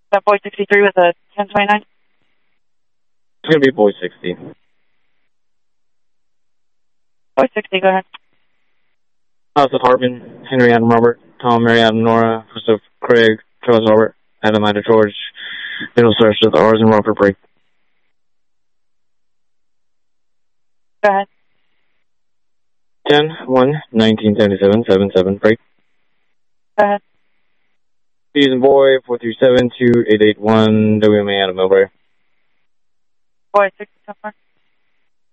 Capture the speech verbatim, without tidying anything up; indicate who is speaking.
Speaker 1: That boy sixty-three with a ten twenty-nine?
Speaker 2: It's going to be boy sixty.
Speaker 1: Boy sixty, go ahead.
Speaker 2: House of Hartman, Henry Adam Robert, Tom, Mary Adam Nora, Joseph Craig, Charles Robert, Adam Ida George, Middle Search with R's and Rockford break.
Speaker 1: Go ahead.
Speaker 2: ten one nineteen seventy-seven seven seven break.
Speaker 1: Go ahead.
Speaker 2: Season boy four three seven two eight eight one W M A Adam Milbury.
Speaker 1: Boy sixty so far.